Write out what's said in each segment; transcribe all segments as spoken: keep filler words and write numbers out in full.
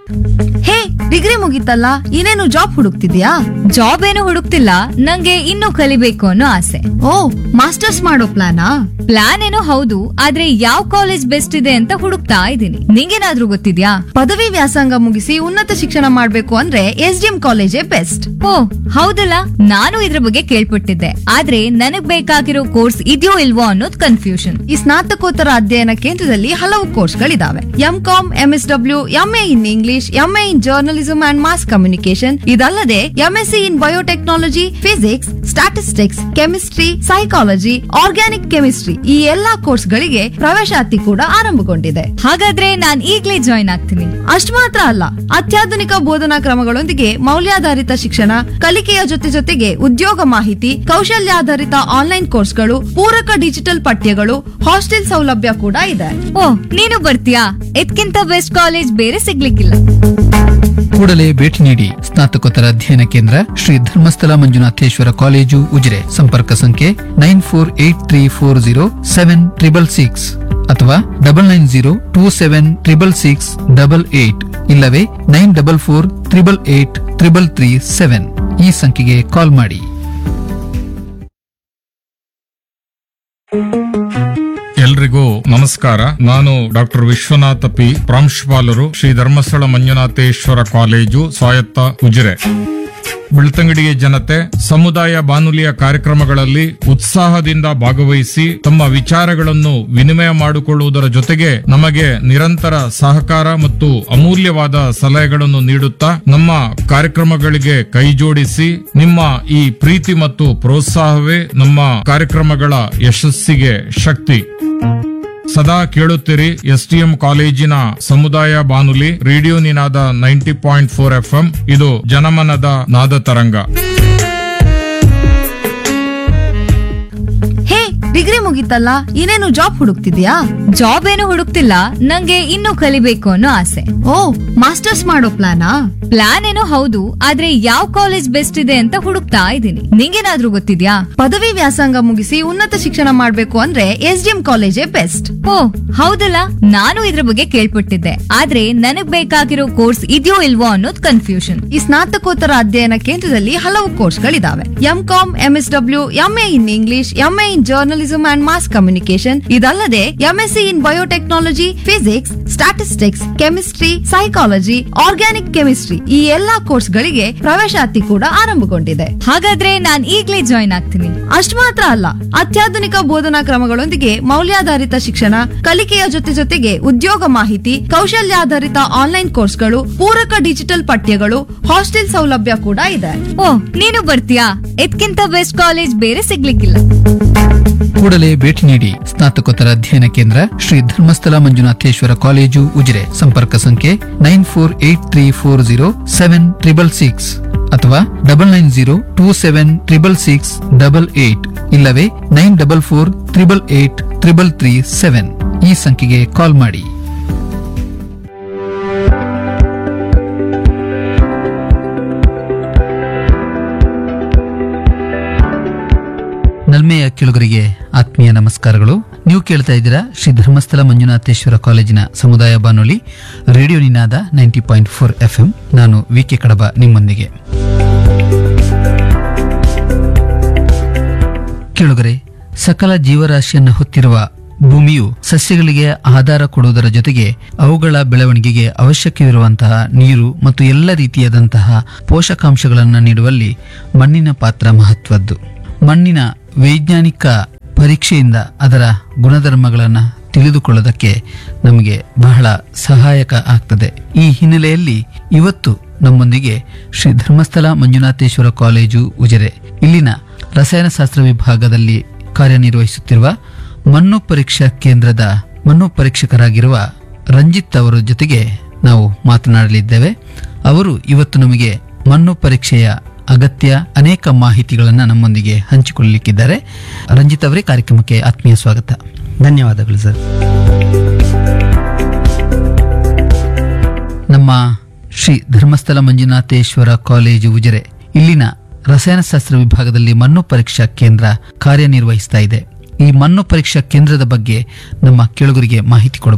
ಹೇ, degree ಮುಗೀತಲ್ಲ, ಇನ್ನೇನು job ಹುಡುಕ್ತಿದ್ಯಾ? Job ಏನು ಹುಡುಕ್ತಿಲ್ಲ, ನಂಗೆ ಇನ್ನೂ ಕಲಿಬೇಕು ಅನ್ನೋ ಆಸೆ. ಓ, ಮಾಸ್ಟರ್ಸ್ ಮಾಡೋ ಪ್ಲಾನಾ? ಪ್ಲಾನ್ ಏನೋ ಹೌದು, ಆದ್ರೆ ಯಾವ ಕಾಲೇಜ್ ಬೆಸ್ಟ್ ಇದೆ ಅಂತ ಹುಡುಕ್ತಾ ಇದ್ದೀನಿ. ನಿಂಗೇನಾದ್ರೂ ಗೊತ್ತಿದ್ಯಾ? ಪದವಿ ವ್ಯಾಸಂಗ ಮುಗಿಸಿ ಉನ್ನತ ಶಿಕ್ಷಣ ಮಾಡ್ಬೇಕು ಅಂದ್ರೆ ಎಸ್ ಡಿ ಎಂ ಕಾಲೇಜೇ ಬೆಸ್ಟ್. ಓ ಹೌದಲ್ಲ, ನಾನು ಇದ್ರ ಬಗ್ಗೆ ಕೇಳ್ಪಟ್ಟಿದ್ದೆ. ಆದ್ರೆ ನನಗ್ ಬೇಕಾಗಿರೋ ಕೋರ್ಸ್ ಇದೆಯೋ ಇಲ್ವೋ ಅನ್ನೋದು ಕನ್ಫ್ಯೂಷನ್. ಈ ಸ್ನಾತಕೋತ್ತರ ಅಧ್ಯಯನ ಕೇಂದ್ರದಲ್ಲಿ ಹಲವು ಕೋರ್ಸ್ಗಳಿದಾವೆ. M com, M S W, M A in English, M A in journalism and mass communication. ಇದಲ್ಲದೆ ಎಂ ಎಸ್ ಸಿ ಇನ್ biotechnology, physics, statistics, chemistry, psychology, organic chemistry ಈ ಎಲ್ಲಾ ಕೋರ್ಸ್ಗಳಿಗೆ ಪ್ರವೇಶಾತಿ ಕೂಡ ಆರಂಭಗೊಂಡಿದೆ. ಹಾಗಾದ್ರೆ ನಾನ್ ಈಗ್ಲೇ ಜಾಯ್ನ್ ಆಗ್ತೀನಿ. ಅಷ್ಟು ಮಾತ್ರ ಅಲ್ಲ, ಅತ್ಯಾಧುನಿಕ ಬೋಧನಾ ಕ್ರಮಗಳೊಂದಿಗೆ ಮೌಲ್ಯಾಧಾರಿತ ಶಿಕ್ಷಣ, ಕಲಿಕೆಯ ಜೊತೆ ಜೊತೆಗೆ ಉದ್ಯೋಗ ಮಾಹಿತಿ, ಕೌಶಲ್ಯಾಧಾರಿತ ಆನ್ಲೈನ್ ಕೋರ್ಸ್ಗಳು, ಪೂರಕ ಡಿಜಿಟಲ್ ಪಠ್ಯಗಳು, ಹಾಸ್ಟೆಲ್ ಸೌಲಭ್ಯ ಕೂಡ ಇದೆ. ಓ ನೀನು ಬರ್ತೀಯಾ? ಇದಕ್ಕಿಂತ ಬೆಸ್ಟ್ ಕಾಲೇಜ್ ಬೇರೆ ಸಿಗ್ಲಿಕ್ಕಿಲ್ಲ. ಕೂಡಲೇ ಭೇಟಿ ನೀಡಿ. ಸ್ನಾತಕೋತ್ತರ ಅಧ್ಯಯನ ಕೇಂದ್ರ ಶ್ರೀ ಧರ್ಮಸ್ಥಳ ಮಂಜುನಾಥೇಶ್ವರ ಕಾಲೇಜು ಉಜಿರೆ. ಸಂಪರ್ಕ ಸಂಖ್ಯೆ nine four eight three four zero seven triple six ಅಥವಾ double nine zero two seven triple six double eight, ಇಲ್ಲವೇ nine double four triple eight triple three seven ಈ ಸಂಖ್ಯೆಗೆ ಕಾಲ್ ಮಾಡಿ. ಎಲ್ರಿಗೂ ನಮಸ್ಕಾರ. ನಾನು ಡಾಕ್ಟರ್ ವಿಶ್ವನಾಥ ಪಿ, ಪ್ರಾಂಶುಪಾಲರು ಶ್ರೀ ಧರ್ಮಸ್ಥಳ ಮಂಜುನಾಥೇಶ್ವರ ಕಾಲೇಜು ಸ್ವಾಯತ್ತ ಉಜಿರೆ. ಬೆಳ್ತಂಗಡಿಯ ಜನತೆ ಸಮುದಾಯ ಬಾನುಲಿಯ ಕಾರ್ಯಕ್ರಮಗಳಲ್ಲಿ ಉತ್ಸಾಹದಿಂದ ಭಾಗವಹಿಸಿ ತಮ್ಮ ವಿಚಾರಗಳನ್ನು ವಿನಿಮಯ ಮಾಡಿಕೊಳ್ಳುವುದರ ಜೊತೆಗೆ ನಮಗೆ ನಿರಂತರ ಸಹಕಾರ ಮತ್ತು ಅಮೂಲ್ಯವಾದ ಸಲಹೆಗಳನ್ನು ನೀಡುತ್ತಾ ನಮ್ಮ ಕಾರ್ಯಕ್ರಮಗಳಿಗೆ ಕೈಜೋಡಿಸಿ ನಿಮ್ಮ ಈ ಪ್ರೀತಿ ಮತ್ತು ಪ್ರೋತ್ಸಾಹವೇ ನಮ್ಮ ಕಾರ್ಯಕ್ರಮಗಳ ಯಶಸ್ಸಿಗೆ ಶಕ್ತಿ. ಸದಾ ಕೇಳುತ್ತೀರಿ ಎಸ್ಟಿಎಂ ಕಾಲೇಜಿನ ಸಮುದಾಯ ಬಾನುಲಿ ರೇಡಿಯೋ ನಿನಾದ ninety point four F M. ಇದು ಜನಮನದ ನಾದ ತರಂಗ. ಹೇ, ಡಿಗ್ರಿ ಮುಗೀತಲ್ಲ, ಇನ್ನೇನು ಜಾಬ್ ಹುಡುಕ್ತಿದ್ಯಾ? ಜಾಬ್ ಏನು ಹುಡುಕ್ತಿಲ್ಲ, ನಂಗೆ ಇನ್ನೂ ಕಲಿಬೇಕು ಅನ್ನೋ ಆಸೆ. ಓ, ಮಾಸ್ಟರ್ಸ್ ಮಾಡೋ ಪ್ಲಾನಾ? ಪ್ಲಾನ್ ಏನೋ ಹೌದು, ಆದ್ರೆ ಯಾವ ಕಾಲೇಜ್ ಬೆಸ್ಟ್ ಇದೆ ಅಂತ ಹುಡುಕ್ತಾ ಇದ್ದೀನಿ. ನಿಂಗೇನಾದ್ರೂ ಗೊತ್ತಿದ್ಯಾ? ಪದವಿ ವ್ಯಾಸಂಗ ಮುಗಿಸಿ ಉನ್ನತ ಶಿಕ್ಷಣ ಮಾಡ್ಬೇಕು ಅಂದ್ರೆ ಎಸ್ ಡಿ ಎಂ ಕಾಲೇಜೇ ಬೆಸ್ಟ್. ಓ ಹೌದಲ್ಲ, ನಾನು ಇದ್ರ ಬಗ್ಗೆ ಕೇಳ್ಪಟ್ಟಿದ್ದೆ. ಆದ್ರೆ ನನಗ್ ಬೇಕಾಗಿರೋ ಕೋರ್ಸ್ ಇದೆಯೋ ಇಲ್ವೋ ಅನ್ನೋದು ಕನ್ಫ್ಯೂಷನ್. ಈ ಸ್ನಾತಕೋತ್ತರ ಅಧ್ಯಯನ ಕೇಂದ್ರದಲ್ಲಿ ಹಲವು ಕೋರ್ಸ್ಗಳಿದಾವೆ. M com, M S W, M A in English, M A in journalism and mass communication. ಇದಲ್ಲದೆ ಎಂ ಎಸ್ ಸಿ ಇನ್ biotechnology, physics, statistics, chemistry, psychology, organic chemistry ಈ ಎಲ್ಲಾ ಕೋರ್ಸ್ಗಳಿಗೆ ಪ್ರವೇಶಾತಿ ಕೂಡ ಆರಂಭಗೊಂಡಿದೆ. ಹಾಗಾದ್ರೆ ನಾನ್ ಈಗ್ಲೇ ಜಾಯ್ನ್ ಆಗ್ತೀನಿ. ಅಷ್ಟು ಮಾತ್ರ ಅಲ್ಲ, ಅತ್ಯಾಧುನಿಕ ಬೋಧನಾ ಕ್ರಮಗಳೊಂದಿಗೆ ಮೌಲ್ಯಾಧಾರಿತ ಶಿಕ್ಷಣ, ಕಲಿಕೆಯ ಜೊತೆ ಜೊತೆಗೆ ಉದ್ಯೋಗ ಮಾಹಿತಿ, ಕೌಶಲ್ಯಾಧಾರಿತ ಆನ್ಲೈನ್ ಕೋರ್ಸ್ಗಳು, ಪೂರಕ ಡಿಜಿಟಲ್ ಪಠ್ಯಗಳು, ಹಾಸ್ಟೆಲ್ ಸೌಲಭ್ಯ ಕೂಡ ಇದೆ. ಓ ನೀನು ಬರ್ತೀಯಾ? ಇದಕ್ಕಿಂತ ಬೆಸ್ಟ್ ಕಾಲೇಜ್ ಬೇರೆ ಸಿಗ್ಲಿಕ್ಕಿಲ್ಲ. ಕೂಡಲೇ ಭೇಟಿ ನೀಡಿ. ಸ್ನಾತಕೋತ್ತರ ಅಧ್ಯಯನ ಕೇಂದ್ರ ಶ್ರೀ ಧರ್ಮಸ್ಥಳ ಮಂಜುನಾಥೇಶ್ವರ ಕಾಲೇಜು ಉಜಿರೆ. ಸಂಪರ್ಕ ಸಂಖ್ಯೆ nine four eight three four zero seven triple six ಅಥವಾ double nine zero two seven triple six double eight, ಇಲ್ಲವೇ nine double four triple eight triple three seven ಈ ಸಂಖ್ಯೆಗೆ ಕಾಲ್ ಮಾಡಿ. ನಲ್ಮೆಯ ಕೇಳುಗರಿಗೆ ಆತ್ಮೀಯ ನಮಸ್ಕಾರಗಳು. ನೀವು ಕೇಳ್ತಾ ಇದ್ದೀರಾ ಶ್ರೀ ಧರ್ಮಸ್ಥಳ ಮಂಜುನಾಥೇಶ್ವರ ಕಾಲೇಜಿನ ಸಮುದಾಯ ಬಾನುಲಿ ರೇಡಿಯೋ ನಿನಾದ ninety point four F M. ನಾನು ವಿ ಕೆ ಕಡಬ ನಿಮ್ಮೊಂದಿಗೆ. ಕೇಳುಗರೆ, ಸಕಲ ಜೀವರಾಶಿಯನ್ನು ಹೊತ್ತಿರುವ ಭೂಮಿಯು ಸಸ್ಯಗಳಿಗೆ ಆಧಾರ ಕೊಡುವುದರ ಜೊತೆಗೆ ಅವುಗಳ ಬೆಳವಣಿಗೆಗೆ ಅವಶ್ಯಕವಿರುವಂತಹ ನೀರು ಮತ್ತು ಎಲ್ಲ ರೀತಿಯಾದಂತಹ ಪೋಷಕಾಂಶಗಳನ್ನು ನೀಡುವಲ್ಲಿ ಮಣ್ಣಿನ ಪಾತ್ರ ಮಹತ್ವದ್ದು. ಮಣ್ಣಿನ ವೈಜ್ಞಾನಿಕ ಪರೀಕ್ಷೆಯಿಂದ ಅದರ ಗುಣಧರ್ಮಗಳನ್ನು ತಿಳಿದುಕೊಳ್ಳೋದಕ್ಕೆ ನಮಗೆ ಬಹಳ ಸಹಾಯಕ ಆಗ್ತದೆ. ಈ ಹಿನ್ನೆಲೆಯಲ್ಲಿ ಇವತ್ತು ನಮ್ಮೊಂದಿಗೆ ಶ್ರೀ ಧರ್ಮಸ್ಥಳ ಮಂಜುನಾಥೇಶ್ವರ ಕಾಲೇಜು ಉಜಿರೆ ಇಲ್ಲಿನ ರಸಾಯನಶಾಸ್ತ್ರ ವಿಭಾಗದಲ್ಲಿ ಕಾರ್ಯನಿರ್ವಹಿಸುತ್ತಿರುವ ಮಣ್ಣು ಪರೀಕ್ಷಾ ಕೇಂದ್ರದ ಮಣ್ಣು ಪರೀಕ್ಷಕರಾಗಿರುವ ರಂಜಿತ್ ಅವರ ಜೊತೆಗೆ ನಾವು ಮಾತನಾಡಲಿದ್ದೇವೆ. ಅವರು ಇವತ್ತು ನಮಗೆ ಮಣ್ಣು ಪರೀಕ್ಷೆಯ ಅಗತ್ಯ ಅನೇಕ ಮಾಹಿತಿಗಳನ್ನು ನಮ್ಮೊಂದಿಗೆ ಹಂಚಿಕೊಳ್ಳಲಿಕ್ಕಿದ್ದಾರೆ. ರಂಜಿತ್ ಅವರೇ, ಕಾರ್ಯಕ್ರಮಕ್ಕೆ ಆತ್ಮೀಯ ಸ್ವಾಗತ. ಧನ್ಯವಾದಗಳು ಸರ್. ನಮ್ಮ ಶ್ರೀ ಧರ್ಮಸ್ಥಳ ಮಂಜುನಾಥೇಶ್ವರ ಕಾಲೇಜು ಉಜಿರೆ ಇಲ್ಲಿನ ರಸಾಯನಶಾಸ್ತ್ರ ವಿಭಾಗದಲ್ಲಿ ಮಣ್ಣು ಪರೀಕ್ಷಾ ಕೇಂದ್ರ ಕಾರ್ಯನಿರ್ವಹಿಸ್ತಾ ಇದೆ. ಈ ಮಣ್ಣು ಪರೀಕ್ಷಾ ಕೇಂದ್ರದ ಬಗ್ಗೆ ನಮ್ಮ ಕೇಳುಗರಿಗೆ ಮಾಹಿತಿ ಕೊಡಬಹುದಾ?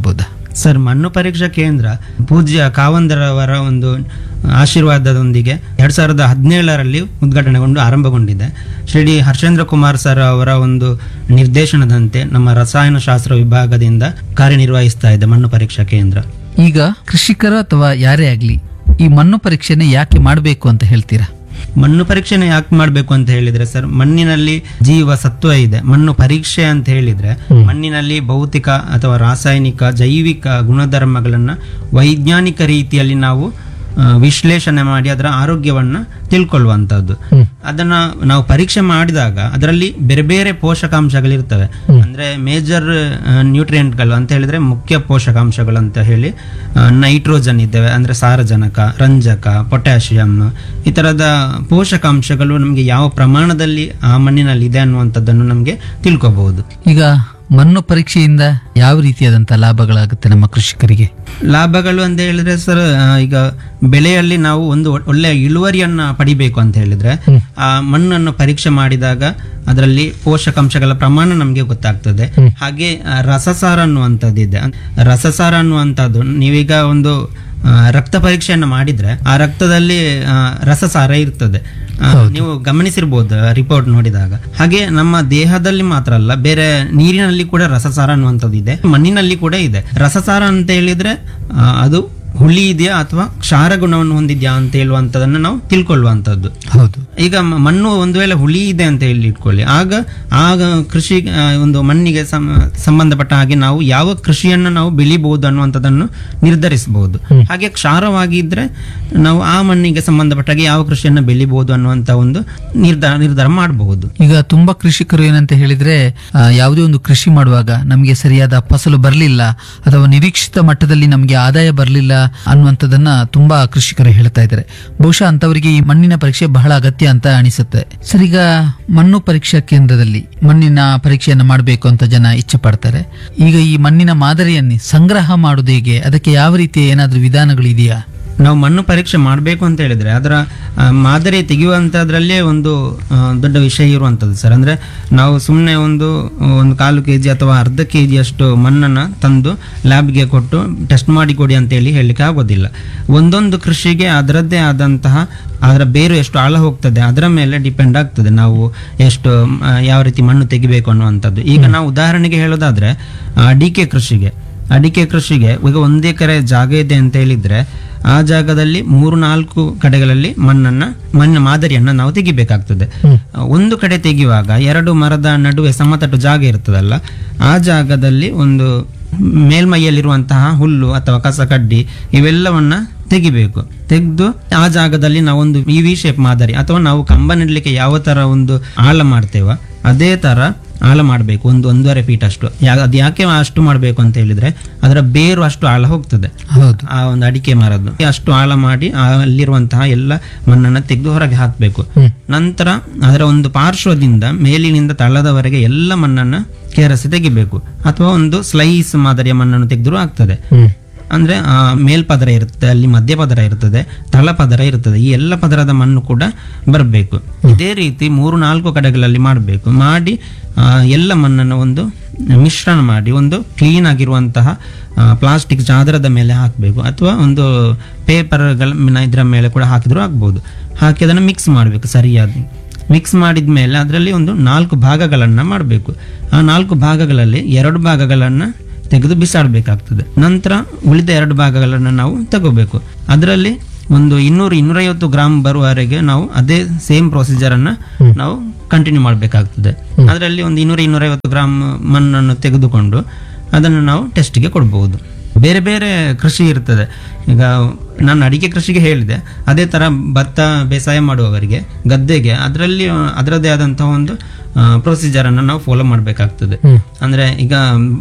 ಸರ್, ಮಣ್ಣು ಪರೀಕ್ಷಾ ಕೇಂದ್ರ ಪೂಜ್ಯ ಕಾವಂದರವರ ಒಂದು ಆಶೀರ್ವಾದದೊಂದಿಗೆ ಎರಡ್ ಸಾವಿರದ ಹದಿನೇಳರಲ್ಲಿ ಉದ್ಘಾಟನೆಗೊಂಡು ಆರಂಭಗೊಂಡಿದೆ. ಶ್ರೀ ಹರ್ಷೇಂದ್ರ ಕುಮಾರ್ ಸರ್ ಅವರ ಒಂದು ನಿರ್ದೇಶನದಂತೆ ನಮ್ಮ ರಸಾಯನಶಾಸ್ತ್ರ ವಿಭಾಗದಿಂದ ಕಾರ್ಯನಿರ್ವಹಿಸ್ತಾ ಇದೆ ಮಣ್ಣು ಪರೀಕ್ಷಾ ಕೇಂದ್ರ. ಈಗ ಕೃಷಿಕರು ಅಥವಾ ಯಾರೇ ಆಗ್ಲಿ ಈ ಮಣ್ಣು ಪರೀಕ್ಷೆನ ಯಾಕೆ ಮಾಡಬೇಕು ಅಂತ ಹೇಳ್ತೀರಾ? ಮಣ್ಣು ಪರೀಕ್ಷೆನ ಯಾಕೆ ಮಾಡಬೇಕು ಅಂತ ಹೇಳಿದ್ರೆ ಸರ್, ಮಣ್ಣಿನಲ್ಲಿ ಜೀವ ಸತ್ವ ಇದೆ. ಮಣ್ಣು ಪರೀಕ್ಷೆ ಅಂತ ಹೇಳಿದ್ರೆ ಮಣ್ಣಿನಲ್ಲಿ ಭೌತಿಕ ಅಥವಾ ರಾಸಾಯನಿಕ ಜೈವಿಕ ಗುಣಧರ್ಮಗಳನ್ನ ವೈಜ್ಞಾನಿಕ ರೀತಿಯಲ್ಲಿ ನಾವು ಆ, ವಿಶ್ಲೇಷಣೆ ಮಾಡಿ ಅದರ ಆರೋಗ್ಯವನ್ನ ತಿಳ್ಕೊಳ್ಳುವಂತದ್ದು. ಅದನ್ನ ನಾವು ಪರೀಕ್ಷೆ ಮಾಡಿದಾಗ ಅದರಲ್ಲಿ ಬೇರೆ ಬೇರೆ ಪೋಷಕಾಂಶಗಳಿರ್ತವೆ. ಅಂದ್ರೆ ಮೇಜರ್ ನ್ಯೂಟ್ರಿಯೆಂಟ್ಗಳು ಅಂತ ಹೇಳಿದ್ರೆ ಮುಖ್ಯ ಪೋಷಕಾಂಶಗಳು ಅಂತ ಹೇಳಿ ನೈಟ್ರೋಜನ್ ಇದ್ದೇವೆ, ಅಂದ್ರೆ ಸಾರಜನಕ, ರಂಜಕ, ಪೊಟ್ಯಾಷಿಯಂ, ಈ ತರದ ಪೋಷಕಾಂಶಗಳು ನಮಗೆ ಯಾವ ಪ್ರಮಾಣದಲ್ಲಿ ಆ ಮಣ್ಣಿನಲ್ಲಿ ಇದೆ ಅನ್ನುವಂಥದ್ದನ್ನು ನಮಗೆ ತಿಳ್ಕೋಬಹುದು. ಈಗ ಮಣ್ಣು ಪರೀಕ್ಷೆಯಿಂದ ಯಾವ ರೀತಿಯಾದಂತಹ ಲಾಭಗಳಾಗುತ್ತೆ ನಮ್ಮ ಕೃಷಿಕರಿಗೆ? ಲಾಭಗಳು ಅಂತ ಹೇಳಿದ್ರೆ ಸರ್, ಆ, ಈಗ ಬೆಳೆಯಲ್ಲಿ ನಾವು ಒಂದು ಒಳ್ಳೆಯ ಇಳುವರಿಯನ್ನ ಪಡಿಬೇಕು ಅಂತ ಹೇಳಿದ್ರೆ ಆ ಮಣ್ಣನ್ನು ಪರೀಕ್ಷೆ ಮಾಡಿದಾಗ ಅದರಲ್ಲಿ ಪೋಷಕಾಂಶಗಳ ಪ್ರಮಾಣ ನಮಗೆ ಗೊತ್ತಾಗ್ತದೆ. ಹಾಗೆ ಆ, ರಸಸಾರ ಅನ್ನುವಂಥದ್ದು ಇದೆ. ರಸಸಾರ ಅನ್ನುವಂಥದ್ದು ನೀವೀಗ ಒಂದು ಆ, ರಕ್ತ ಪರೀಕ್ಷೆಯನ್ನು ಮಾಡಿದ್ರೆ ಆ ರಕ್ತದಲ್ಲಿ ಆ, ರಸಸಾರ ಇರ್ತದೆ. ಆ, ನೀವು ಗಮನಿಸಿರ್ಬೋದು ರಿಪೋರ್ಟ್ ನೋಡಿದಾಗ. ಹಾಗೆ ನಮ್ಮ ದೇಹದಲ್ಲಿ ಮಾತ್ರ ಅಲ್ಲ, ಬೇರೆ ನೀರಿನಲ್ಲಿ ಕೂಡ ರಸಸಾರ ಅನ್ನುವಂಥದ್ದು ಇದೆ, ಮಣ್ಣಿನಲ್ಲಿ ಕೂಡ ಇದೆ. ರಸಸಾರ ಅಂತ ಹೇಳಿದ್ರೆ ಆ, ಅದು ಹುಳಿ ಇದೆಯಾ ಅಥವಾ ಕ್ಷಾರ ಗುಣವನ್ನು ಹೊಂದಿದ್ಯಾ ಅಂತ ಹೇಳುವಂಥದ್ದನ್ನು ನಾವು ತಿಳ್ಕೊಳ್ಳುವಂಥದ್ದು. ಹೌದು. ಈಗ ಮ- ಮಣ್ಣು ಒಂದು ವೇಳೆ ಹುಳಿ ಇದೆ ಅಂತ ಹೇಳಿ ಇಟ್ಕೊಳ್ಳಿ, ಆಗ ಆಗ ಕೃಷಿ ಆ, ಒಂದು ಮಣ್ಣಿಗೆ ಸಂ- ಸಂಬಂಧಪಟ್ಟ ಹಾಗೆ ನಾವು ಯಾವ ಕೃಷಿಯನ್ನು ನಾವು ಬೆಳಿಬಹುದು ಅನ್ನುವಂಥದ್ದನ್ನು ನಿರ್ಧರಿಸಬಹುದು. ಹಾಗೆ ಕ್ಷಾರವಾಗಿದ್ರೆ ನಾವು ಆ ಮಣ್ಣಿಗೆ ಸಂಬಂಧಪಟ್ಟ ಹಾಗೆ ಯಾವ ಕೃಷಿಯನ್ನು ಬೆಳಿಬಹುದು ಅನ್ನುವಂಥ ಒಂದು ನಿರ್ಧಾರ ನಿರ್ಧಾರ ಮಾಡಬಹುದು. ಈಗ ತುಂಬಾ ಕೃಷಿಕರು ಏನಂತ ಹೇಳಿದ್ರೆ ಆ, ಯಾವುದೇ ಒಂದು ಕೃಷಿ ಮಾಡುವಾಗ ನಮಗೆ ಸರಿಯಾದ ಫಸಲು ಬರಲಿಲ್ಲ ಅಥವಾ ನಿರೀಕ್ಷಿತ ಮಟ್ಟದಲ್ಲಿ ನಮಗೆ ಆದಾಯ ಬರಲಿಲ್ಲ ಅನ್ನುವಂಥದ್ದನ್ನ ತುಂಬಾ ಕೃಷಿಕರು ಹೇಳ್ತಾ ಇದ್ದಾರೆ. ಬಹುಶಃ ಅಂತವರಿಗೆ ಈ ಮಣ್ಣಿನ ಪರೀಕ್ಷೆ ಬಹಳ ಅಗತ್ಯ ಅಂತ ಅನಿಸುತ್ತೆ. ಸರ್, ಈಗ ಮಣ್ಣು ಪರೀಕ್ಷಾ ಕೇಂದ್ರದಲ್ಲಿ ಮಣ್ಣಿನ ಪರೀಕ್ಷೆಯನ್ನು ಮಾಡಬೇಕು ಅಂತ ಜನ ಇಚ್ಛೆ ಪಡ್ತಾರೆ. ಈಗ ಈ ಮಣ್ಣಿನ ಮಾದರಿಯನ್ನು ಸಂಗ್ರಹ ಮಾಡುವುದು ಹೇಗೆ? ಅದಕ್ಕೆ ಯಾವ ರೀತಿಯ ಏನಾದ್ರೂ ವಿಧಾನಗಳಿದೆಯಾ? ನಾವು ಮಣ್ಣು ಪರೀಕ್ಷೆ ಮಾಡಬೇಕು ಅಂತ ಹೇಳಿದ್ರೆ ಅದರ ಆ, ಮಾದರಿ ತೆಗೆಯುವಂಥದ್ರಲ್ಲೇ ಒಂದು ಆ, ದೊಡ್ಡ ವಿಷಯ ಇರುವಂಥದ್ದು ಸರ್. ಅಂದರೆ ನಾವು ಸುಮ್ಮನೆ ಒಂದು ಒಂದು ಕಾಲು ಕೆ ಜಿ ಅಥವಾ ಅರ್ಧ ಕೆ ಜಿಯಷ್ಟು ಮಣ್ಣನ್ನು ತಂದು ಲ್ಯಾಬ್ಗೆ ಕೊಟ್ಟು ಟೆಸ್ಟ್ ಮಾಡಿ ಕೊಡಿ ಅಂತೇಳಿ ಹೇಳಲಿಕ್ಕೆ ಆಗೋದಿಲ್ಲ. ಒಂದೊಂದು ಕೃಷಿಗೆ ಅದರದ್ದೇ ಆದಂತಹ ಅದರ ಬೇರು ಎಷ್ಟು ಆಳ ಹೋಗ್ತದೆ ಅದರ ಮೇಲೆ ಡಿಪೆಂಡ್ ಆಗ್ತದೆ ನಾವು ಎಷ್ಟು ಆ, ಯಾವ ರೀತಿ ಮಣ್ಣು ತೆಗಿಬೇಕು ಅನ್ನುವಂಥದ್ದು. ಈಗ ನಾವು ಉದಾಹರಣೆಗೆ ಹೇಳೋದಾದ್ರೆ ಅಡಿಕೆ ಕೃಷಿಗೆ ಅಡಿಕೆ ಕೃಷಿಗೆ ಈಗ ಒಂದು ಎಕರೆ ಜಾಗ ಇದೆ ಅಂತ ಹೇಳಿದ್ರೆ ಆ ಜಾಗದಲ್ಲಿ ಮೂರು ನಾಲ್ಕು ಕಡೆಗಳಲ್ಲಿ ಮಣ್ಣನ್ನ ಮಣ್ಣಿನ ಮಾದರಿಯನ್ನ ನಾವು ತೆಗಿಬೇಕಾಗ್ತದೆ. ಒಂದು ಕಡೆ ತೆಗೆಯುವಾಗ ಎರಡು ಮರದ ನಡುವೆ ಸಮತಟ್ಟು ಜಾಗ ಇರ್ತದಲ್ಲ, ಆ ಜಾಗದಲ್ಲಿ ಒಂದು ಮೇಲ್ಮೈಯಲ್ಲಿರುವಂತಹ ಹುಲ್ಲು ಅಥವಾ ಕಸ ಕಡ್ಡಿ ಇವೆಲ್ಲವನ್ನ ತೆಗಿಬೇಕು. ತೆಗೆದು ಆ ಜಾಗದಲ್ಲಿ ನಾವೊಂದು ಈ ವಿ ಶೇಪ್ ಮಾದರಿ ಅಥವಾ ನಾವು ಕಂಬ ನೆಡ್ಲಿಕ್ಕೆ ಯಾವ ತರ ಒಂದು ಆಳ ಮಾಡ್ತೇವ ಅದೇ ತರ ಆಳ ಮಾಡಬೇಕು. ಒಂದು ಒಂದೂವರೆ ಫೀಟ್ ಅಷ್ಟು. ಅದು ಯಾಕೆ ಅಷ್ಟು ಮಾಡಬೇಕು ಅಂತ ಹೇಳಿದ್ರೆ ಅದರ ಬೇರು ಅಷ್ಟು ಆಳ ಹೋಗ್ತದೆ ಹೌದು. ಆ ಒಂದು ಅಡಿಕೆ ಮರದ್ದು. ಅಷ್ಟು ಆಳ ಮಾಡಿ ಅಲ್ಲಿರುವಂತಹ ಎಲ್ಲ ಮಣ್ಣನ್ನ ತೆಗೆದು ಹೊರಗೆ ಹಾಕಬೇಕು. ನಂತರ ಅದರ ಒಂದು ಪಾರ್ಶ್ವದಿಂದ ಮೇಲಿನಿಂದ ತಳದವರೆಗೆ ಎಲ್ಲ ಮಣ್ಣನ್ನ ಕೆರಸಿ ತೆಗಿಬೇಕು. ಅಥವಾ ಒಂದು ಸ್ಲೈಸ್ ಮಾದರಿಯ ಮಣ್ಣನ್ನು ತೆಗೆದರೂ ಆಗ್ತದೆ. ಅಂದ್ರೆ ಆ ಮೇಲ್ಪದರ ಇರುತ್ತೆ, ಅಲ್ಲಿ ಮಧ್ಯಪದರ ಇರ್ತದೆ, ತಳಪದರ ಇರ್ತದೆ. ಈ ಎಲ್ಲ ಪದರದ ಮಣ್ಣು ಕೂಡ ಬರಬೇಕು. ಇದೇ ರೀತಿ ಮೂರು ನಾಲ್ಕು ಕಡೆಗಳಲ್ಲಿ ಮಾಡಬೇಕು. ಮಾಡಿ ಆ, ಎಲ್ಲ ಮಣ್ಣನ್ನು ಒಂದು ಮಿಶ್ರಣ ಮಾಡಿ ಒಂದು ಕ್ಲೀನ್ ಆಗಿರುವಂತಹ ಪ್ಲಾಸ್ಟಿಕ್ ಚಾದರದ ಮೇಲೆ ಹಾಕಬೇಕು ಅಥವಾ ಒಂದು ಪೇಪರ್ಗಳ ಇದರ ಮೇಲೆ ಕೂಡ ಹಾಕಿದ್ರೂ ಆಗ್ಬೋದು. ಹಾಕಿ ಅದನ್ನು ಮಿಕ್ಸ್ ಮಾಡಬೇಕು ಸರಿಯಾಗಿ. ಮಿಕ್ಸ್ ಮಾಡಿದ ಮೇಲೆ ಅದರಲ್ಲಿ ಒಂದು ನಾಲ್ಕು ಭಾಗಗಳನ್ನ ಮಾಡಬೇಕು. ಆ ನಾಲ್ಕು ಭಾಗಗಳಲ್ಲಿ ಎರಡು ಭಾಗಗಳನ್ನ ತೆಗೆದು ಬಿಸಾಡಬೇಕಾಗ್ತದೆ. ನಂತರ ಉಳಿದ ಎರಡು ಭಾಗಗಳನ್ನು ನಾವು ತಗೋಬೇಕು. ಅದರಲ್ಲಿ ಒಂದು ಇನ್ನೂರು ಇನ್ನೂರೈವತ್ತು ಗ್ರಾಮ್ ಬರುವವರೆಗೆ ನಾವು ಅದೇ ಸೇಮ್ ಪ್ರೊಸೀಜರ್ ಅನ್ನ ನಾವು ಕಂಟಿನ್ಯೂ ಮಾಡಬೇಕಾಗ್ತದೆ. ಅದರಲ್ಲಿ ಒಂದು ಇನ್ನೂರ ಇನ್ನೂರೈವತ್ತು ಗ್ರಾಮ್ ಮಣ್ಣನ್ನು ತೆಗೆದುಕೊಂಡು ಅದನ್ನು ನಾವು ಟೆಸ್ಟ್ಗೆ ಕೊಡಬಹುದು. ಬೇರೆ ಬೇರೆ ಕೃಷಿ ಇರ್ತದೆ. ಈಗ ನಾನು ಅಡಿಕೆ ಕೃಷಿಗೆ ಹೇಳಿದೆ, ಅದೇ ತರ ಭತ್ತ ಬೇಸಾಯ ಮಾಡುವವರಿಗೆ ಗದ್ದೆಗೆ ಅದರಲ್ಲಿ ಅದರದ್ದೇ ಆದಂತಹ ಒಂದು ಪ್ರೊಸೀಜರ್ ಅನ್ನು ನಾವು ಫಾಲೋ ಮಾಡಬೇಕಾಗ್ತದೆ. ಅಂದ್ರೆ ಈಗ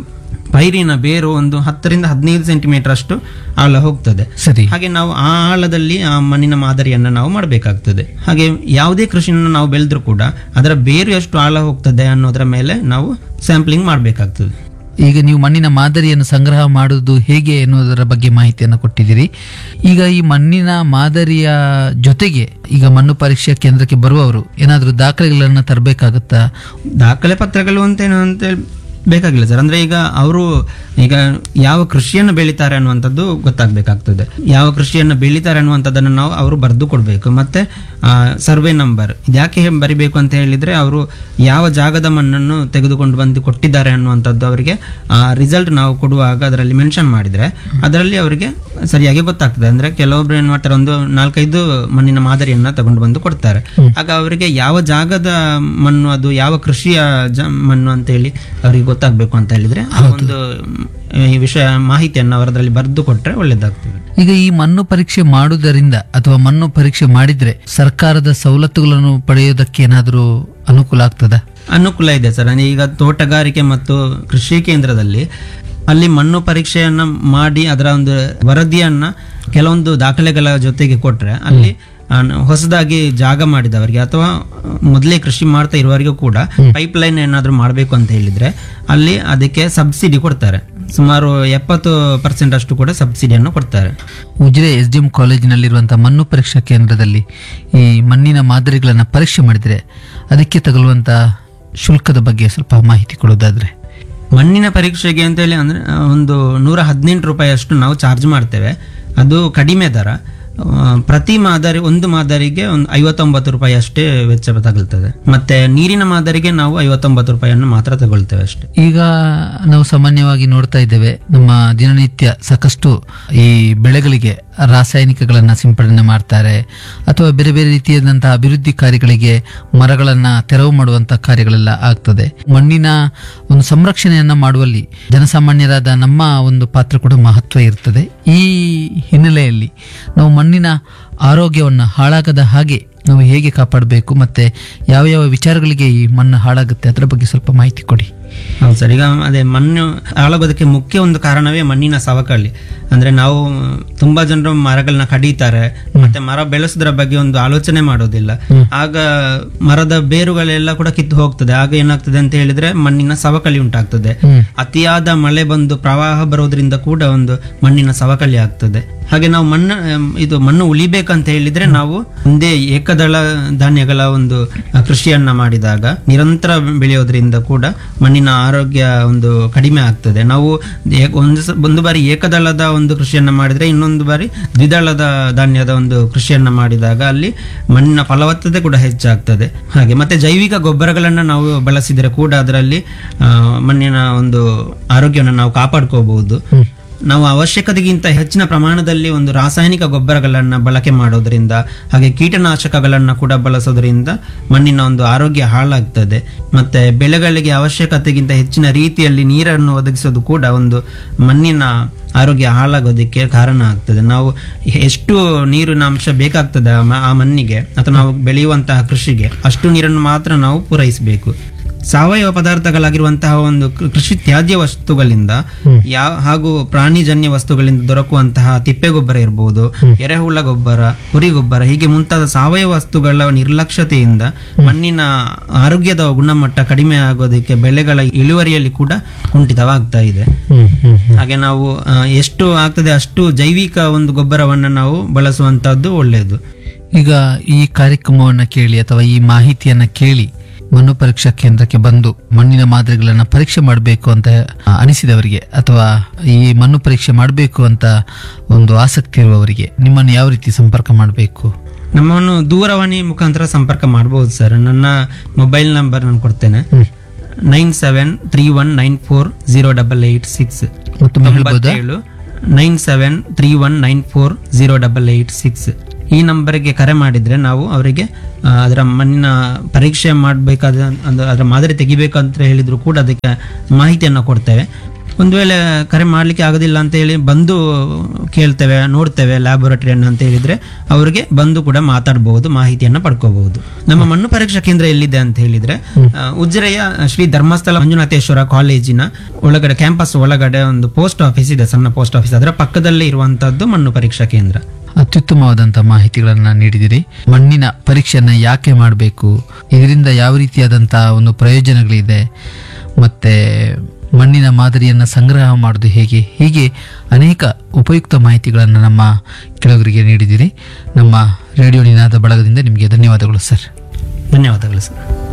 ಪೈರಿನ ಬೇರು ಒಂದು ಹತ್ತರಿಂದ ಹದಿನೈದು ಸೆಂಟಿಮೀಟರ್ ಅಷ್ಟು ಆಳ ಹೋಗ್ತದೆ. ಸರಿ. ಹಾಗೆ ನಾವು ಆ ಆಳದಲ್ಲಿ ಆ ಮಣ್ಣಿನ ಮಾದರಿಯನ್ನ ನಾವು ಮಾಡಬೇಕಾಗ್ತದೆ. ಹಾಗೆ ಯಾವುದೇ ಕೃಷಿಯನ್ನು ನಾವು ಬೆಳೆದ್ರೂ ಕೂಡ ಅದರ ಬೇರು ಎಷ್ಟು ಆಳ ಹೋಗ್ತದೆ ಅನ್ನೋದರ ಮೇಲೆ ನಾವು ಸ್ಯಾಂಪ್ಲಿಂಗ್ ಮಾಡಬೇಕಾಗ್ತದೆ. ಈಗ ನೀವು ಮಣ್ಣಿನ ಮಾದರಿಯನ್ನು ಸಂಗ್ರಹ ಮಾಡುವುದು ಹೇಗೆ ಎನ್ನುವುದರ ಬಗ್ಗೆ ಮಾಹಿತಿಯನ್ನು ಕೊಟ್ಟಿದ್ದೀರಿ. ಈಗ ಈ ಮಣ್ಣಿನ ಮಾದರಿಯ ಜೊತೆಗೆ ಈಗ ಮಣ್ಣು ಪರೀಕ್ಷಾ ಕೇಂದ್ರಕ್ಕೆ ಬರುವವರು ಏನಾದರೂ ದಾಖಲೆಗಳನ್ನು ತರಬೇಕಾಗುತ್ತಾ? ದಾಖಲೆ ಪತ್ರಗಳು ಅಂತ ಏನು ಅಂತ ಬೇಕಾಗಿಲ್ಲ ಸರ್. ಅಂದ್ರೆ ಈಗ ಅವರು ಈಗ ಯಾವ ಕೃಷಿಯನ್ನು ಬೆಳೀತಾರೆ ಅನ್ನುವಂಥದ್ದು ಗೊತ್ತಾಗಬೇಕಾಗ್ತದೆ. ಯಾವ ಕೃಷಿಯನ್ನು ಬೆಳೀತಾರೆ ಅನ್ನುವಂಥದ್ದನ್ನು ನಾವು ಅವರು ಬರೆದು ಕೊಡಬೇಕು. ಮತ್ತೆ ಸರ್ವೆ ನಂಬರ್ ಯಾಕೆ ಬರಿಬೇಕು ಅಂತ ಹೇಳಿದ್ರೆ ಅವರು ಯಾವ ಜಾಗದ ಮಣ್ಣನ್ನು ತೆಗೆದುಕೊಂಡು ಬಂದು ಕೊಟ್ಟಿದ್ದಾರೆ ಅನ್ನುವಂಥದ್ದು ಅವರಿಗೆ ರಿಸಲ್ಟ್ ನಾವು ಕೊಡುವಾಗ ಅದರಲ್ಲಿ ಮೆನ್ಷನ್ ಮಾಡಿದ್ರೆ ಅದರಲ್ಲಿ ಅವರಿಗೆ ಸರಿಯಾಗಿ ಗೊತ್ತಾಗ್ತದೆ. ಅಂದ್ರೆ ಕೆಲವೊಬ್ರು ಏನ್ ಮಾಡ್ತಾರೆ, ಒಂದು ನಾಲ್ಕೈದು ಮಣ್ಣಿನ ಮಾದರಿಯನ್ನ ತಗೊಂಡು ಬಂದು ಕೊಡ್ತಾರೆ. ಆಗ ಅವರಿಗೆ ಯಾವ ಜಾಗದ ಮಣ್ಣು, ಅದು ಯಾವ ಕೃಷಿಯ ಮಣ್ಣು ಅಂತ ಹೇಳಿ ಅವರಿಗೆ ಗೊತ್ತಾಗ್ಬೇಕು ಅಂತ ಹೇಳಿದ್ರೆ ಆ ಒಂದು ಈ ವಿಷಯ ಮಾಹಿತಿಯನ್ನು ಅವರದಲ್ಲಿ ಬರೆದು ಕೊಟ್ರೆ ಒಳ್ಳೇದಾಗ್ತದೆ. ಈಗ ಈ ಮಣ್ಣು ಪರೀಕ್ಷೆ ಮಾಡುವುದರಿಂದ ಅಥವಾ ಮಣ್ಣು ಪರೀಕ್ಷೆ ಮಾಡಿದ್ರೆ ಸರ್ಕಾರದ ಸವಲತ್ತುಗಳನ್ನು ಪಡೆಯೋದಕ್ಕೆ ಏನಾದರೂ ಅನುಕೂಲ ಆಗ್ತದ? ಅನುಕೂಲ ಇದೆ ಸರ್. ಈಗ ತೋಟಗಾರಿಕೆ ಮತ್ತು ಕೃಷಿ ಕೇಂದ್ರದಲ್ಲಿ ಅಲ್ಲಿ ಮಣ್ಣು ಪರೀಕ್ಷೆಯನ್ನ ಮಾಡಿ ಅದರ ಒಂದು ವರದಿಯನ್ನ ಕೆಲವೊಂದು ದಾಖಲೆಗಳ ಜೊತೆಗೆ ಕೊಟ್ರೆ ಅಲ್ಲಿ ಹೊಸದಾಗಿ ಜಾಗ ಮಾಡಿದವರಿಗೆ ಅಥವಾ ಮೊದಲೇ ಕೃಷಿ ಮಾಡ್ತಾ ಇರುವವರಿಗೂ ಕೂಡ ಪೈಪ್ ಲೈನ್ ಏನಾದ್ರು ಮಾಡಬೇಕು ಅಂತ ಹೇಳಿದ್ರೆ ಅಲ್ಲಿ ಅದಕ್ಕೆ ಸಬ್ಸಿಡಿ ಕೊಡ್ತಾರೆ. ಸುಮಾರು ಎಪ್ಪತ್ತು ಪರ್ಸೆಂಟ್ ಅಷ್ಟು ಕೂಡ ಸಬ್ಸಿಡಿಯನ್ನು ಕೊಡ್ತಾರೆ. ಉಜಿರೆ ಎಸ್ ಡಿ ಎಂ ಕಾಲೇಜಿನಲ್ಲಿರುವಂತಹ ಮಣ್ಣು ಪರೀಕ್ಷಾ ಕೇಂದ್ರದಲ್ಲಿ ಈ ಮಣ್ಣಿನ ಮಾದರಿಗಳನ್ನ ಪರೀಕ್ಷೆ ಮಾಡಿದ್ರೆ ಅದಕ್ಕೆ ತಗುಲುವಂತಹ ಶುಲ್ಕದ ಬಗ್ಗೆ ಸ್ವಲ್ಪ ಮಾಹಿತಿ ಕೊಡೋದಾದ್ರೆ? ಮಣ್ಣಿನ ಪರೀಕ್ಷೆಗೆ ಅಂತ ಹೇಳಿ ಅಂದ್ರೆ ಒಂದು ನೂರ ಹದಿನೆಂಟು ರೂಪಾಯಿ ಅಷ್ಟು ನಾವು ಚಾರ್ಜ್ ಮಾಡ್ತೇವೆ. ಅದು ಕಡಿಮೆ ದರ. ಪ್ರತಿ ಮಾದರಿ ಒಂದು ಮಾದರಿಗೆ ಒಂದು ಐವತ್ತೊಂಬತ್ತು ರೂಪಾಯಿ ಅಷ್ಟೇ ವೆಚ್ಚ ತಗುಲ್ತದೆ. ಮತ್ತೆ ನೀರಿನ ಮಾದರಿಗೆ ನಾವು ಐವತ್ತೊಂಬತ್ತು ರೂಪಾಯಿಯನ್ನು ಮಾತ್ರ ತಗೊಳ್ತೇವೆ ಅಷ್ಟೇ. ಈಗ ನಾವು ಸಾಮಾನ್ಯವಾಗಿ ನೋಡ್ತಾ ಇದ್ದೇವೆ, ನಮ್ಮ ದಿನನಿತ್ಯ ಸಾಕಷ್ಟು ಈ ಬೆಳೆಗಳಿಗೆ ರಾಸಾಯನಿಕಗಳನ್ನ ಸಿಂಪಡಣೆ ಮಾಡ್ತಾರೆ ಅಥವಾ ಬೇರೆ ಬೇರೆ ರೀತಿಯಾದಂತಹ ಅಭಿವೃದ್ಧಿ ಕಾರ್ಯಗಳಿಗೆ ಮರಗಳನ್ನ ತೆರವು ಮಾಡುವಂತಹ ಕಾರ್ಯಗಳೆಲ್ಲ ಆಗ್ತದೆ. ಮಣ್ಣಿನ ಒಂದು ಸಂರಕ್ಷಣೆಯನ್ನ ಮಾಡುವಲ್ಲಿ ಜನಸಾಮಾನ್ಯರಾದ ನಮ್ಮ ಒಂದು ಪಾತ್ರ ಕೂಡ ಮಹತ್ವ ಇರ್ತದೆ. ಈ ಹಿನ್ನೆಲೆಯಲ್ಲಿ ನಾವು ಮಣ್ಣಿನ ಆರೋಗ್ಯವನ್ನ ಹಾಳಾಗದ ಹಾಗೆ ನಾವು ಹೇಗೆ ಕಾಪಾಡಬೇಕು ಮತ್ತೆ ಯಾವ ಯಾವ ವಿಚಾರಗಳಿಗೆ ಈ ಮಣ್ಣು ಹಾಳಾಗುತ್ತೆ ಅದರ ಬಗ್ಗೆ ಸ್ವಲ್ಪ ಮಾಹಿತಿ ಕೊಡಿ. ಹೌದು ಸರ್. ಈಗ ಅದೇ ಮಣ್ಣು ಹಾಳಾಗೋದಕ್ಕೆ ಮುಖ್ಯ ಒಂದು ಕಾರಣವೇ ಮಣ್ಣಿನ ಸವಕಳಿ. ಅಂದ್ರೆ ನಾವು ತುಂಬಾ ಜನರು ಮರಗಳನ್ನ ಕಡಿತಾರೆ, ಮತ್ತೆ ಮರ ಬೆಳೆಸೋದ್ರ ಬಗ್ಗೆ ಒಂದು ಆಲೋಚನೆ ಮಾಡೋದಿಲ್ಲ. ಆಗ ಮರದ ಬೇರುಗಳೆಲ್ಲ ಕೂಡ ಕಿತ್ತು ಹೋಗ್ತದೆ. ಆಗ ಏನಾಗ್ತದೆ ಅಂತ ಹೇಳಿದ್ರೆ ಮಣ್ಣಿನ ಸವಕಳಿ ಉಂಟಾಗ್ತದೆ. ಅತಿಯಾದ ಮಳೆ ಬಂದು ಪ್ರವಾಹ ಬರೋದ್ರಿಂದ ಕೂಡ ಒಂದು ಮಣ್ಣಿನ ಸವಕಳಿ ಆಗ್ತದೆ. ಹಾಗೆ ನಾವು ಮಣ್ಣು ಇದು ಮಣ್ಣು ಉಳಿಬೇಕಂತ ಹೇಳಿದ್ರೆ ನಾವು ಒಂದೇ ಏಕದಳ ಧಾನ್ಯಗಳ ಒಂದು ಕೃಷಿಯನ್ನ ಮಾಡಿದಾಗ ನಿರಂತರ ಬೆಳೆಯೋದ್ರಿಂದ ಕೂಡ ಮಣ್ಣಿನ ಆರೋಗ್ಯ ಒಂದು ಕಡಿಮೆ ಆಗ್ತದೆ. ನಾವು ಒಂದು ಒಂದು ಬಾರಿ ಏಕದಳದ ಒಂದು ಕೃಷಿಯನ್ನ ಮಾಡಿದ್ರೆ ಇನ್ನೊಂದು ಬಾರಿ ದ್ವಿದಳದ ಧಾನ್ಯದ ಒಂದು ಕೃಷಿಯನ್ನ ಮಾಡಿದಾಗ ಅಲ್ಲಿ ಮಣ್ಣಿನ ಫಲವತ್ತತೆ ಕೂಡ ಹೆಚ್ಚಾಗ್ತದೆ. ಹಾಗೆ ಮತ್ತೆ ಜೈವಿಕ ಗೊಬ್ಬರಗಳನ್ನ ನಾವು ಬಳಸಿದರೆ ಕೂಡ ಅದರಲ್ಲಿ ಮಣ್ಣಿನ ಒಂದು ಆರೋಗ್ಯವನ್ನು ನಾವು ಕಾಪಾಡ್ಕೋಬಹುದು. ನಾವು ಅವಶ್ಯಕತೆಗಿಂತ ಹೆಚ್ಚಿನ ಪ್ರಮಾಣದಲ್ಲಿ ಒಂದು ರಾಸಾಯನಿಕ ಗೊಬ್ಬರಗಳನ್ನ ಬಳಕೆ ಮಾಡೋದ್ರಿಂದ ಹಾಗೆ ಕೀಟನಾಶಕಗಳನ್ನ ಕೂಡ ಬಳಸೋದ್ರಿಂದ ಮಣ್ಣಿನ ಒಂದು ಆರೋಗ್ಯ ಹಾಳಾಗ್ತದೆ. ಮತ್ತೆ ಬೆಳೆಗಳಿಗೆ ಅವಶ್ಯಕತೆಗಿಂತ ಹೆಚ್ಚಿನ ರೀತಿಯಲ್ಲಿ ನೀರನ್ನು ಒದಗಿಸೋದು ಕೂಡ ಒಂದು ಮಣ್ಣಿನ ಆರೋಗ್ಯ ಹಾಳಾಗೋದಕ್ಕೆ ಕಾರಣ ಆಗ್ತದೆ. ನಾವು ಎಷ್ಟು ನೀರಿನ ಅಂಶ ಬೇಕಾಗ್ತದೆ ಆ ಮಣ್ಣಿಗೆ ಅಥವಾ ನಾವು ಬೆಳೆಯುವಂತಹ ಕೃಷಿಗೆ ಅಷ್ಟು ನೀರನ್ನು ಮಾತ್ರ ನಾವು ಪೂರೈಸಬೇಕು. ಸಾವಯವ ಪದಾರ್ಥಗಳಾಗಿರುವಂತಹ ಒಂದು ಕೃಷಿ ತ್ಯಾಜ್ಯ ವಸ್ತುಗಳಿಂದ ಯಾವ ಹಾಗೂ ಪ್ರಾಣಿಜನ್ಯ ವಸ್ತುಗಳಿಂದ ದೊರಕುವಂತಹ ತಿಪ್ಪೆ ಗೊಬ್ಬರ ಇರಬಹುದು, ಎರೆಹುಳ ಗೊಬ್ಬರ, ಕುರಿ ಗೊಬ್ಬರ, ಹೀಗೆ ಮುಂತಾದ ಸಾವಯವ ವಸ್ತುಗಳ ನಿರ್ಲಕ್ಷ್ಯತೆಯಿಂದ ಮಣ್ಣಿನ ಆರೋಗ್ಯದ ಗುಣಮಟ್ಟ ಕಡಿಮೆ ಆಗೋದಕ್ಕೆ ಬೆಳೆಗಳ ಇಳುವರಿಯಲ್ಲಿ ಕೂಡ ಕುಂಠಿತವಾಗ್ತಾ ಇದೆ. ಹಾಗೆ ನಾವು ಎಷ್ಟು ಆಗ್ತದೆ ಅಷ್ಟು ಜೈವಿಕ ಒಂದು ಗೊಬ್ಬರವನ್ನು ನಾವು ಬಳಸುವಂತಹದ್ದು ಒಳ್ಳೆಯದು. ಈಗ ಈ ಕಾರ್ಯಕ್ರಮವನ್ನ ಕೇಳಿ ಅಥವಾ ಈ ಮಾಹಿತಿಯನ್ನ ಕೇಳಿ ಮಣ್ಣು ಪರೀಕ್ಷಾ ಕೇಂದ್ರಕ್ಕೆ ಬಂದು ಮಣ್ಣಿನ ಮಾದರಿಗಳನ್ನ ಪರೀಕ್ಷೆ ಮಾಡಬೇಕು ಅಂತ ಅನಿಸಿದವರಿಗೆ ಅಥವಾ ಈ ಮಣ್ಣು ಪರೀಕ್ಷೆ ಮಾಡಬೇಕು ಅಂತ ಒಂದು ಆಸಕ್ತಿ ಇರುವವರಿಗೆ ನಿಮ್ಮನ್ನು ಯಾವ ರೀತಿ ಸಂಪರ್ಕ ಮಾಡಬೇಕು? ನಮ್ಮನ್ನು ದೂರವಾಣಿ ಮುಖಾಂತರ ಸಂಪರ್ಕ ಮಾಡಬಹುದು ಸರ್. ನನ್ನ ಮೊಬೈಲ್ ನಂಬರ್ ನಾನು ಕೊಡ್ತೇನೆ, nine seven three one nine four zero double eight six. Nine seven three one nine four zero double eight six. ಈ ನಂಬರ್ಗೆ ಕರೆ ಮಾಡಿದ್ರೆ ನಾವು ಅವರಿಗೆ ಅದರ ಮಣ್ಣಿನ ಪರೀಕ್ಷೆ ಮಾಡಬೇಕಾದ ಅದರ ಮಾದರಿ ತೆಗಿಬೇಕಂತ ಹೇಳಿದ್ರು ಕೂಡ ಅದಕ್ಕೆ ಮಾಹಿತಿಯನ್ನು ಕೊಡ್ತೇವೆ. ಒಂದು ವೇಳೆ ಕರೆ ಮಾಡ್ಲಿಕ್ಕೆ ಆಗೋದಿಲ್ಲ ಅಂತ ಹೇಳಿ ಬಂದು ಕೇಳ್ತೇವೆ, ನೋಡ್ತೇವೆ ಲ್ಯಾಬೊರೇಟರಿಯನ್ನು ಅಂತ ಹೇಳಿದ್ರೆ ಅವರಿಗೆ ಬಂದು ಕೂಡ ಮಾತಾಡಬಹುದು, ಮಾಹಿತಿಯನ್ನ ಪಡ್ಕೋಬಹುದು. ನಮ್ಮ ಮಣ್ಣು ಪರೀಕ್ಷಾ ಕೇಂದ್ರ ಎಲ್ಲಿದೆ ಅಂತ ಹೇಳಿದ್ರೆ ಉಜಿರೆಯ ಶ್ರೀ ಧರ್ಮಸ್ಥಳ ಮಂಜುನಾಥೇಶ್ವರ ಕಾಲೇಜಿನ ಒಳಗಡೆ ಕ್ಯಾಂಪಸ್ ಒಳಗಡೆ ಒಂದು ಪೋಸ್ಟ್ ಆಫೀಸ್ ಇದೆ, ಸಣ್ಣ ಪೋಸ್ಟ್ ಆಫೀಸ್. ಅದರ ಪಕ್ಕದಲ್ಲೇ ಇರುವಂತಹದ್ದು ಮಣ್ಣು ಪರೀಕ್ಷಾ ಕೇಂದ್ರ. ಅತ್ಯುತ್ತಮವಾದಂತಹ ಮಾಹಿತಿಗಳನ್ನ ನೀಡಿದಿರಿ. ಮಣ್ಣಿನ ಪರೀಕ್ಷೆಯನ್ನ ಯಾಕೆ ಮಾಡಬೇಕು, ಇದರಿಂದ ಯಾವ ರೀತಿಯಾದಂತಹ ಒಂದು ಪ್ರಯೋಜನಗಳಿದೆ, ಮತ್ತೆ ಮಣ್ಣಿನ ಮಾದರಿಯನ್ನ ಸಂಗ್ರಹ ಮಾಡೋದು ಹೇಗೆ, ಹೀಗೆ ಅನೇಕ ಉಪಯುಕ್ತ ಮಾಹಿತಿಗಳನ್ನು ನಮ್ಮ ಕೆಲವರಿಗೆ ನೀಡಿದಿರಿ. ನಮ್ಮ ರೇಡಿಯೋ ನಿನಾದ ಬಳಗದಿಂದ ನಿಮಗೆ ಧನ್ಯವಾದಗಳು ಸರ್. ಧನ್ಯವಾದಗಳು ಸರ್.